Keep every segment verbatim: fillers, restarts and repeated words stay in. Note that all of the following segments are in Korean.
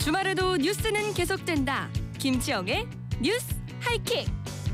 주말에도 뉴스는 계속된다. 김치영의 뉴스 하이킥.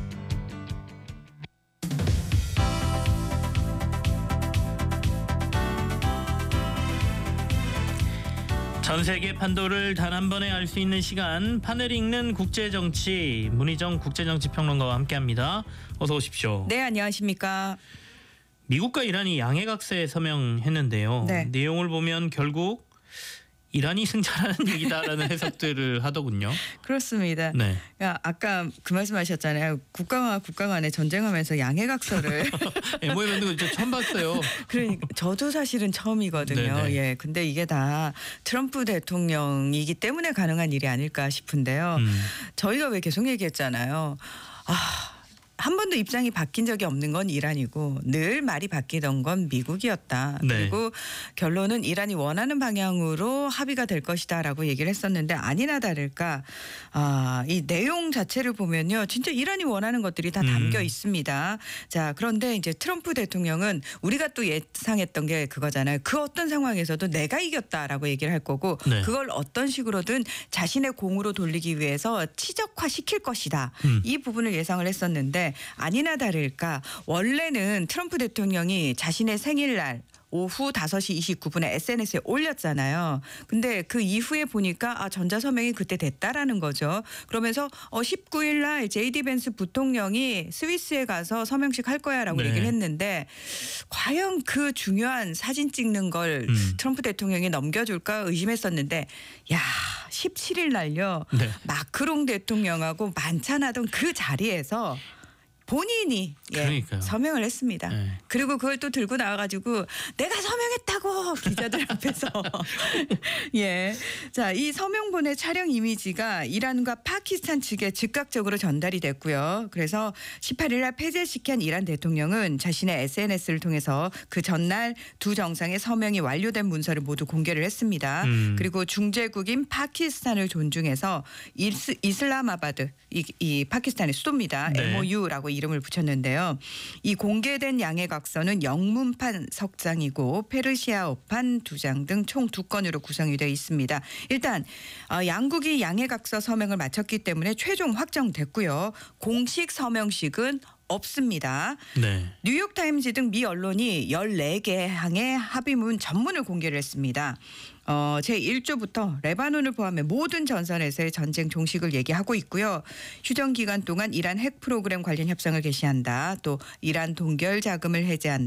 전 세계 판도를 단 한 번에 알 수 있는 시간, 판을 읽는 국제정치, 문희정 국제정치평론가와 함께합니다. 어서 오십시오. 네, 안녕하십니까. 미국과 이란이 양해각서에 서명했는데요. 네. 내용을 보면 결국 이란이 승자라는 얘기다라는 해석들을 하더군요. 그렇습니다. 네. 야, 아까 그 말씀하셨잖아요. 국가와 국가 간에 전쟁하면서 양해각서를 엠오에 만든 거 처음 봤어요. 그러니까 저도 사실은 처음이거든요. 네네. 예, 근데 이게 다 트럼프 대통령이기 때문에 가능한 일이 아닐까 싶은데요. 음. 저희가 왜 계속 얘기했잖아요. 아. 한 번도 입장이 바뀐 적이 없는 건 이란이고 늘 말이 바뀌던 건 미국이었다. 네. 그리고 결론은 이란이 원하는 방향으로 합의가 될 것이다라고 얘기를 했었는데 아니나 다를까 아, 이 내용 자체를 보면요. 진짜 이란이 원하는 것들이 다 담겨 음. 있습니다. 자, 그런데 이제 트럼프 대통령은 우리가 또 예상했던 게 그거잖아요. 그 어떤 상황에서도 내가 이겼다라고 얘기를 할 거고 네. 그걸 어떤 식으로든 자신의 공으로 돌리기 위해서 치적화시킬 것이다. 음. 이 부분을 예상을 했었는데 아니나 다를까 원래는 트럼프 대통령이 자신의 생일날 오후 다섯 시 이십구 분에 에스엔에스에 올렸잖아요. 근데 그 이후에 보니까 아, 전자서명이 그때 됐다라는 거죠. 그러면서 어, 십구 일 날 제이디 벤스 부통령이 스위스에 가서 서명식 할 거야라고 네. 얘기를 했는데 과연 그 중요한 사진 찍는 걸 음. 트럼프 대통령이 넘겨줄까 의심했었는데 야 십칠 일 날요. 네. 마크롱 대통령하고 만찬하던 그 자리에서 본인이 예, 서명을 했습니다. 네. 그리고 그걸 또 들고 나와가지고 내가 서명했다고 기자들 앞에서 예, 자, 이 서명본의 촬영 이미지가 이란과 파키스탄 측에 즉각적으로 전달이 됐고요. 그래서 십팔 일 날 폐쇄시킨 이란 대통령은 자신의 에스엔에스를 통해서 그 전날 두 정상의 서명이 완료된 문서를 모두 공개를 했습니다. 음. 그리고 중재국인 파키스탄을 존중해서 이스, 이슬라마바드 이, 이 파키스탄의 수도입니다. 네. 엠오유라고 이름을 붙였는데요. 이 공개된 양해각서는 영문판 석 장이고 페르시아어판 두 장 등 총 두 건으로 구성이 되어 있습니다. 일단 양국이 양해각서 서명을 마쳤기 때문에 최종 확정됐고요. 공식 서명식은 없습니다. 네. 뉴욕타임즈 등 미 언론이 열네 개 항의 합의문 전문을 공개를 했습니다. 어, 제일 조부터 레바논을 포함해 모든 전선에서의 전쟁 종식을 얘기하고 있고요. 휴전 기간 동안 이란 핵 프로그램 관련 협상을 개시한다. 또 이란 동결 자금을 해제한다.